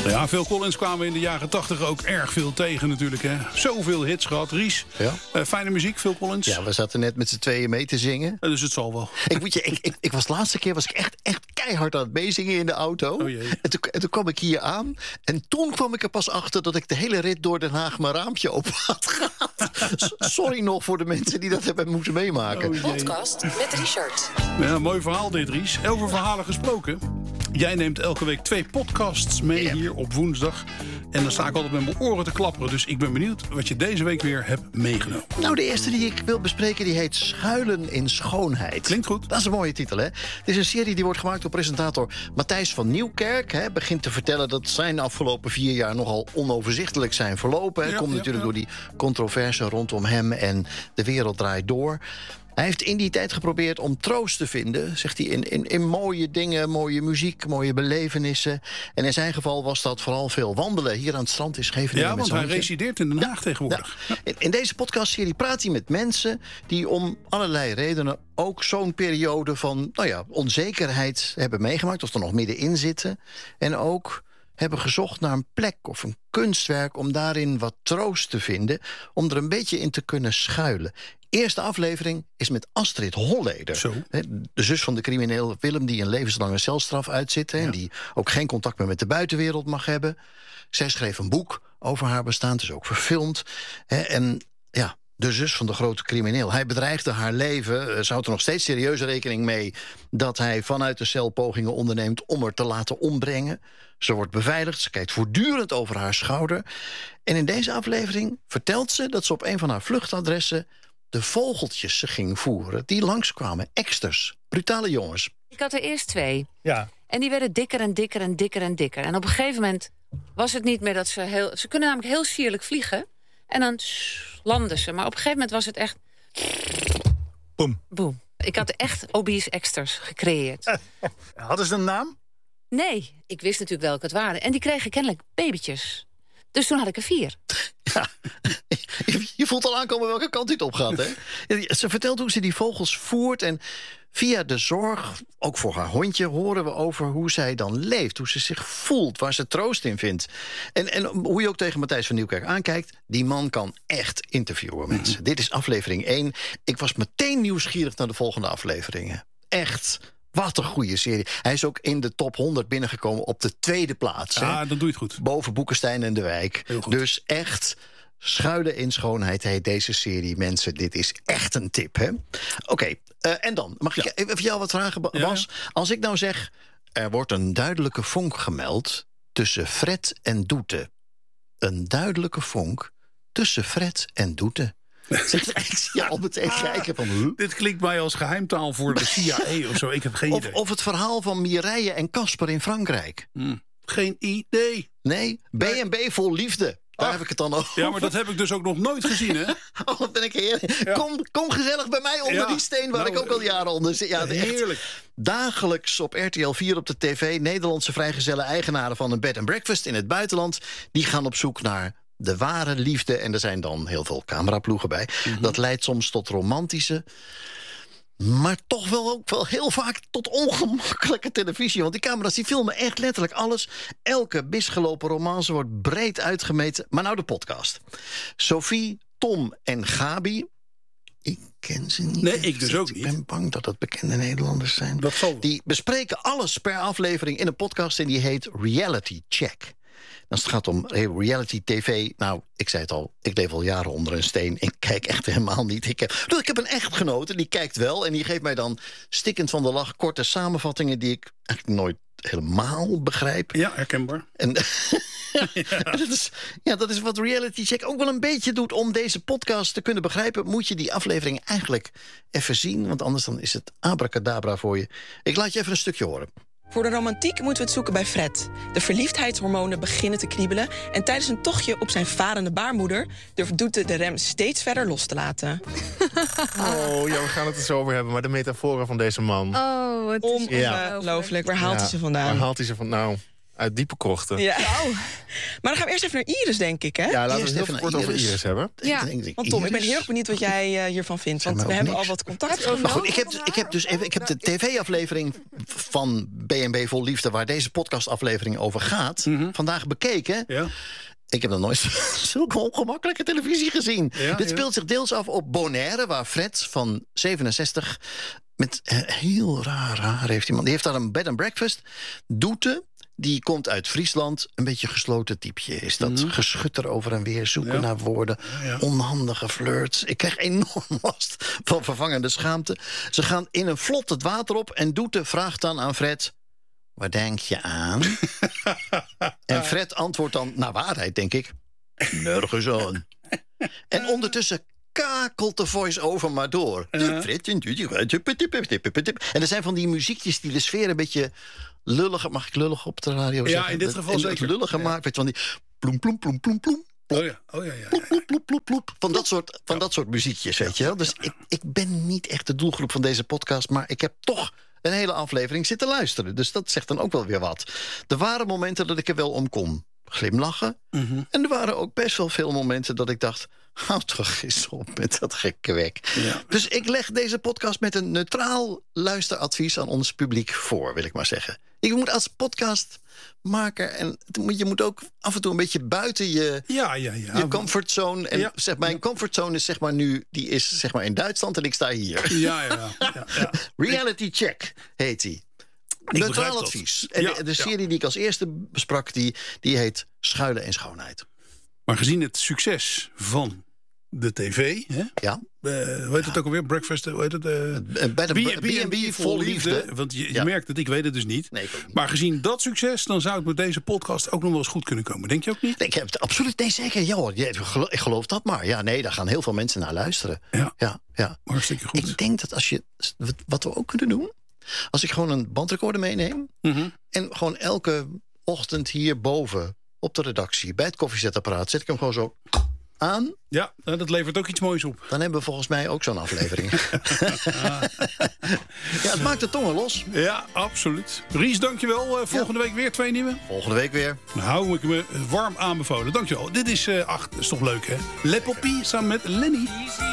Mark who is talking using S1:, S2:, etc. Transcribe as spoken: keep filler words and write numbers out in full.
S1: Ja, Phil Collins kwamen in de jaren tachtig ook erg veel tegen natuurlijk. Hè. Zoveel hits gehad. Ries,
S2: ja.
S1: uh, fijne muziek, Phil Collins.
S2: Ja, we zaten net met z'n tweeën mee te zingen.
S1: Uh, dus het zal wel.
S2: Ik, moet je, ik, ik, ik was de laatste keer was ik echt, echt keihard aan het meezingen in de auto.
S1: Oh jee.
S2: En, toen, en toen kwam ik hier aan. En toen kwam ik er pas achter dat ik de hele rit door Den Haag mijn raampje open had gehad. Sorry nog voor de mensen die dat hebben moeten meemaken.
S1: Oh
S3: Podcast met Richard.
S1: Ja, mooi verhaal dit, Ries. Over verhalen gesproken. Jij neemt elke week twee podcasts mee yeah. hier op woensdag. En dan sta ik altijd met mijn oren te klapperen. Dus ik ben benieuwd wat je deze week weer hebt meegenomen.
S2: Nou, de eerste die ik wil bespreken, die heet Schuilen in Schoonheid.
S1: Klinkt goed.
S2: Dat is een mooie titel, hè? Het is een serie die wordt gemaakt door presentator Matthijs van Nieuwkerk. Hij begint te vertellen dat zijn afgelopen vier jaar nogal onoverzichtelijk zijn verlopen. Het ja, komt ja, natuurlijk ja. door die controverse rondom hem en De Wereld Draait Door. Hij heeft in die tijd geprobeerd om troost te vinden, zegt hij, in, in, in mooie dingen, mooie muziek, mooie belevenissen. En in zijn geval was dat vooral veel wandelen. Hier aan het strand is Scheveningen.
S1: Ja, want hij resideert in Den Haag ja, tegenwoordig.
S2: Ja. In, in deze podcastserie praat hij met mensen die om allerlei redenen ook zo'n periode van nou ja, onzekerheid hebben meegemaakt, of er nog middenin zitten. En ook hebben gezocht naar een plek of een kunstwerk om daarin wat troost te vinden, om er een beetje in te kunnen schuilen. Eerste aflevering is met Astrid Holleder.
S1: Zo.
S2: De zus van de crimineel Willem die een levenslange celstraf uitzit. Ja. En die ook geen contact meer met de buitenwereld mag hebben. Zij schreef een boek over haar bestaan. Het is ook verfilmd. En ja, de zus van de grote crimineel. Hij bedreigde haar leven. Ze houdt er nog steeds serieuze rekening mee dat hij vanuit de cel pogingen onderneemt om haar te laten ombrengen. Ze wordt beveiligd, ze kijkt voortdurend over haar schouder. En in deze aflevering vertelt ze dat ze op een van haar vluchtadressen de vogeltjes ze ging voeren die langskwamen. Eksters, brutale jongens.
S4: Ik had er eerst twee.
S1: Ja.
S4: En die werden dikker en dikker en dikker en dikker. En op een gegeven moment was het niet meer dat ze heel... Ze kunnen namelijk heel sierlijk vliegen. En dan landen ze. Maar op een gegeven moment was het echt...
S5: Boom.
S4: Boom. Ik had echt obese eksters gecreëerd.
S5: Hadden ze een naam?
S4: Nee, ik wist natuurlijk welke het waren. En die kregen kennelijk babytjes. Dus toen had ik er vier.
S2: Ja, je voelt al aankomen welke kant dit op gaat, hè? Ze vertelt hoe ze die vogels voert en via de zorg, ook voor haar hondje, horen we over hoe zij dan leeft, hoe ze zich voelt, waar ze troost in vindt. En, en hoe je ook tegen Matthijs van Nieuwkerk aankijkt, die man kan echt interviewen, mensen. Mm-hmm. Dit is aflevering één. Ik was meteen nieuwsgierig naar de volgende afleveringen. Echt. Wat een goede serie. Hij is ook in de top honderd binnengekomen op de tweede plaats.
S1: Ja,
S2: hè?
S1: dan doe je het goed.
S2: Boven Boekenstein en de Wijk. Dus echt, Schuilen in Schoonheid heet deze serie. Mensen, dit is echt een tip, hè? Oké, okay, uh, en dan? Mag ik ja. even jou wat vragen, Bas? Ja, ja. Als ik nou zeg, er wordt een duidelijke vonk gemeld tussen Fred en Doete. Een duidelijke vonk tussen Fred en Doete. Ik zie je al meteen kijken van... Huh?
S1: Dit klinkt mij als geheimtaal voor de C I A of zo. Ik heb geen
S2: of,
S1: idee.
S2: Of het verhaal van Mireille en Casper in Frankrijk.
S1: Hmm. Geen idee.
S2: Nee, B en B vol liefde. Daar Ach, heb ik het dan over.
S1: Ja, maar dat heb ik dus ook nog nooit gezien, hè?
S2: Oh, wat ben ik heerlijk. Ja. Kom, kom gezellig bij mij onder ja. die steen waar nou, ik ook al jaren onder zit. Ja,
S1: heerlijk.
S2: Echt, dagelijks op R T L vier op de tv... Nederlandse vrijgezelle eigenaren van een bed and breakfast in het buitenland... die gaan op zoek naar de ware liefde. En er zijn dan heel veel cameraploegen bij. Mm-hmm. Dat leidt soms tot romantische... maar toch wel ook wel heel vaak tot ongemakkelijke televisie. Want die camera's die filmen echt letterlijk alles. Elke misgelopen romance wordt breed uitgemeten. Maar nou de podcast. Sophie, Tom en Gabi. Ik ken ze niet.
S1: Nee, ik dus ook
S2: ik
S1: niet.
S2: Ik ben bang dat dat bekende Nederlanders zijn.
S1: Dat zal.
S2: Die bespreken alles per aflevering in een podcast... en die heet Reality Check. Als het gaat om reality tv, nou, ik zei het al, ik leef al jaren onder een steen. Ik kijk echt helemaal niet. Ik heb, ik heb een echtgenote, die kijkt wel... en die geeft mij dan stikkend van de lach korte samenvattingen... die ik eigenlijk nooit helemaal begrijp.
S1: Ja, herkenbaar.
S2: En, ja. dat is, ja, dat is wat Reality Check ook wel een beetje doet... om deze podcast te kunnen begrijpen... moet je die aflevering eigenlijk even zien... want anders dan is het abracadabra voor je. Ik laat je even een stukje horen.
S6: Voor de romantiek moeten we het zoeken bij Fred. De verliefdheidshormonen beginnen te kriebelen... en tijdens een tochtje op zijn varende baarmoeder... durft Doete de rem steeds verder los te laten.
S5: Oh, ja, we gaan het er zo over hebben, maar de metaforen van deze man...
S4: Oh, het is
S6: ongelooflijk. Waar haalt
S5: ja,
S6: hij ze vandaan?
S5: Waar haalt hij ze van? Nou, Uit diepe krochten. Ja,
S6: Ja. Maar dan gaan we eerst even naar Iris, denk ik, hè?
S5: laten we
S2: Eerst
S5: het heel
S2: even
S5: kort
S2: naar
S5: over
S2: Iris.
S5: Iris hebben.
S4: Ja.
S2: Ik denk,
S6: Want Tom, ik ben
S2: Iris?
S6: heel erg benieuwd wat jij uh, hiervan vindt. Want
S2: Zeg
S6: we
S2: maar ook
S6: hebben al
S2: niks.
S6: wat contact.
S2: Maar goed, ik heb, ik heb dus even, ik heb de tv-aflevering van B en B Vol Liefde, waar deze podcastaflevering over gaat,
S1: Mhm.
S2: vandaag bekeken.
S1: Ja.
S2: Ik heb nog nooit zulke ongemakkelijke televisie gezien.
S1: Ja,
S2: Dit
S1: ja.
S2: speelt zich deels af op Bonaire, waar Fred van zevenenzestig... met eh, heel raar haar heeft iemand. Die heeft daar een bed and breakfast. Doete, die komt uit Friesland. Een beetje gesloten typeje is dat.
S1: Mhm.
S2: Geschutter over en weer, zoeken
S1: Ja.
S2: naar woorden.
S1: ja.
S2: Onhandige flirts. Ik krijg enorm last van vervangende schaamte. Ze gaan in een vlot het water op. En Doete vraagt dan aan Fred: waar denk je aan? En Fred antwoordt dan, naar waarheid denk ik, nergens aan. En ondertussen kakelt de voice-over maar door.
S1: Ja.
S2: En er zijn van die muziekjes die de sfeer een beetje lulliger... Mag ik lullig op de radio
S1: Ja,
S2: zeggen?
S1: in dit geval
S2: En
S1: zeker.
S2: Het lulliger
S1: Ja.
S2: maakt, weet je, van die ploem, ploem, ploem, ploem, ploem.
S1: Oh ja, oh ja, ja. ja.
S2: Ploep, ploep, ploep, ploep. Van dat soort, van dat soort muziekjes, weet je wel. Dus ik, ik ben niet echt de doelgroep van deze podcast, maar ik heb toch een hele aflevering zitten luisteren. Dus dat zegt dan ook wel weer wat. Er waren momenten dat ik er wel om kon glimlachen.
S1: Mhm.
S2: En er waren ook best wel veel momenten dat ik dacht, houd toch eens op met dat gekke werk.
S1: Ja.
S2: Dus ik leg deze podcast met een neutraal luisteradvies aan ons publiek voor, wil ik maar zeggen. Je moet als podcastmaker, en het moet- je moet ook af en toe een beetje buiten je,
S1: Ja, ja, ja.
S2: je comfortzone. En
S1: Ja.
S2: zeg, mijn comfortzone is zeg maar nu, die is zeg maar in Duitsland en ik sta hier.
S1: Ja, ja, ja, ja.
S2: Reality Check heet die.
S1: begrijp
S2: Neutraal
S1: dat.
S2: advies. En
S1: Ja,
S2: de, de
S1: ja.
S2: serie die ik als eerste besprak, die, die heet Schuilen en Schoonheid.
S1: Maar gezien het succes van de tv, hè?
S2: Ja.
S1: Uh, hoe heet het ook alweer? Breakfast, hoe heet het? Uh,
S2: En bij de
S1: B
S2: B en B vol liefde.
S1: Want je, je
S2: Ja.
S1: merkt het, ik weet het dus niet.
S2: Nee, ik ook niet.
S1: Maar gezien dat succes, dan zou het met deze podcast ook nog wel eens goed kunnen komen. Denk je ook niet?
S2: Nee, ik heb het absoluut, nee zeker. Ja hoor, je- gelo- ik geloof dat maar. Ja, nee, daar gaan heel veel mensen naar luisteren.
S1: Ja.
S2: Ja, ja.
S1: Hartstikke goed.
S2: Ik denk dat als je, wat- wat we ook kunnen doen, als ik gewoon een bandrecorder meeneem
S1: Mhm.
S2: en gewoon elke ochtend hierboven op de redactie bij het koffiezetapparaat zet ik hem gewoon zo aan,
S1: Ja, nou, dat levert ook iets moois op.
S2: dan hebben we volgens mij ook zo'n aflevering. Ja, het maakt de tongen los.
S1: Ja, absoluut. Ries, dankjewel. Uh, volgende week weer twee nieuwe.
S2: Volgende week weer.
S1: Dan hou ik me warm aanbevolen. Dankjewel. Dit is, uh, ach, dat is toch leuk hè? Le Poppy samen met Lenny.